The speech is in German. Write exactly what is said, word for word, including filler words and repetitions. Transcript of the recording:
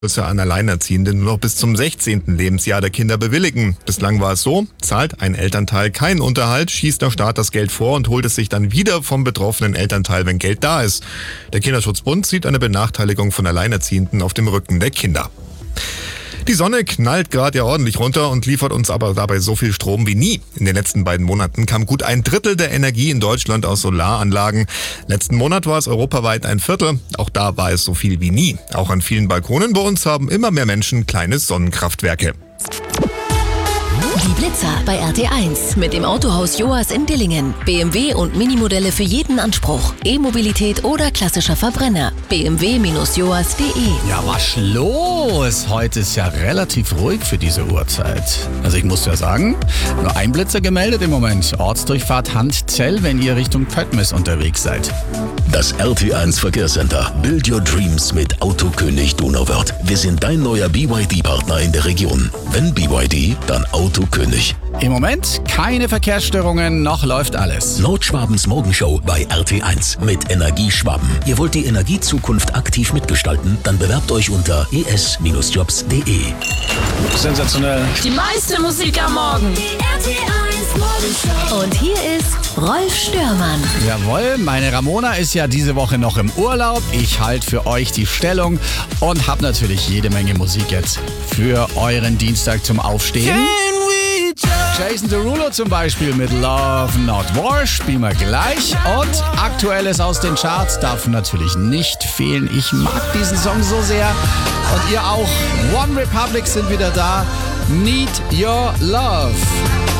Größe an Alleinerziehende nur noch bis zum sechzehnten Lebensjahr der Kinder bewilligen. Bislang war es so, zahlt ein Elternteil keinen Unterhalt, schießt der Staat das Geld vor und holt es sich dann wieder vom betroffenen Elternteil, wenn Geld da ist. Der Kinderschutzbund sieht eine Benachteiligung von Alleinerziehenden auf dem Rücken der Kinder. Die Sonne knallt gerade ja ordentlich runter und liefert uns aber dabei so viel Strom wie nie. In den letzten beiden Monaten kam gut ein Drittel der Energie in Deutschland aus Solaranlagen. Letzten Monat war es europaweit ein Viertel. Auch da war es so viel wie nie. Auch an vielen Balkonen bei uns haben immer mehr Menschen kleine Sonnenkraftwerke. Die Blitzer bei R T eins mit dem Autohaus Joas in Dillingen. B M W und Minimodelle für jeden Anspruch. E-Mobilität oder klassischer Verbrenner. b m w Bindestrich joas Punkt de. Ja, was los? Heute ist ja relativ ruhig für diese Uhrzeit. Also ich muss ja sagen, nur ein Blitzer gemeldet im Moment. Ortsdurchfahrt Handzell, wenn ihr Richtung Pöttmes unterwegs seid. Das R T eins Verkehrscenter. Build your dreams mit Autokönig Donauwörth. Wir sind dein neuer B Y D-Partner in der Region. Wenn B Y D, dann Autokönig. Im Moment keine Verkehrsstörungen, noch läuft alles. Nordschwabens Morgenshow bei R T eins mit Energieschwaben. Ihr wollt die Energiezukunft aktiv mitgestalten? Dann bewerbt euch unter e s Bindestrich jobs Punkt de. Sensationell. Die meiste Musik am Morgen. Die R T eins Morgenshow. Und hier ist Rolf Störmann. Jawohl, meine Ramona ist ja diese Woche noch im Urlaub. Ich halte für euch die Stellung und habe natürlich jede Menge Musik jetzt für euren Dienstag zum Aufstehen. Jason Derulo zum Beispiel mit Love Not War spielen wir gleich. Und Aktuelles aus den Charts darf natürlich nicht fehlen. Ich mag diesen Song so sehr. Und ihr auch. One Republic sind wieder da. Need Your Love.